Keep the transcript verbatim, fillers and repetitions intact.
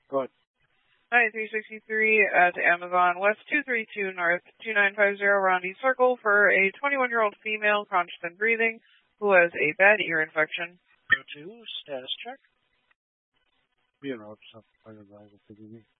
Go ahead. Hi, three sixty-three at Amazon West two three two North two nine five zero Roundy Circle for a twenty-one-year-old female, conscious and breathing, who has a bad ear infection. Go to status check. Be in road, so I don't know.